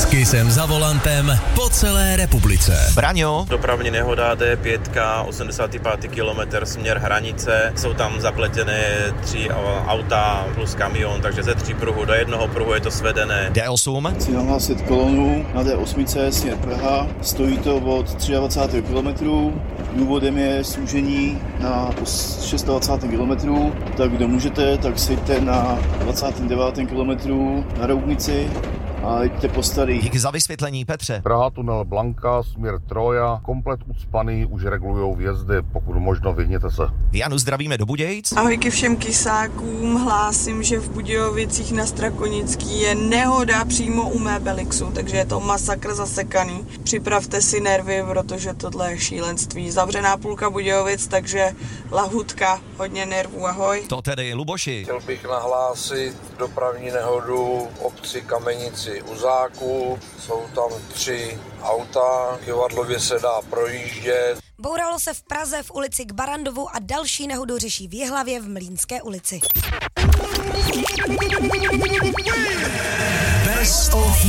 S Kissem za volantem po celé republice. Braňo. Dopravní nehoda D5, 85. kilometr, směr hranice. Jsou tam zapletené 3 auta plus kamion, takže ze 3 pruhů do jednoho pruhu je to svedené. D8. Chci nahlásit kolonu na D8, směr Praha. Stojí to od 23. kilometru. Důvodem je služení na 26. kilometru. Tak kdo můžete, tak sejďte na 29. kilometru na Roudnici a jeďte po starých. Díky za vysvětlení, Petře. Praha, tunel Blanka, směr Troja, komplet ucpaný, už regulujou vjezdy, pokud možno vyhněte se. Janu zdravíme do Budějic. Ahojky všem kysákům, hlásím, že v Budějovicích na Strakonický je nehoda přímo u mé Belixu, takže je to masakr zasekaný. Připravte si nervy, protože tohle je šílenství. Zavřená půlka Budějovic, takže lahutka, hodně nervů, ahoj. To tedy Luboši. Chtěl bych nahlásit dopravní nehodu v obci Kamenici u Záku. Jsou tam 3 auta, Kivadlově se dá projíždět. Bouralo se v Praze v ulici k Barandovu a další nehodu řeší v Jihlavě v Mlýnské ulici. Best of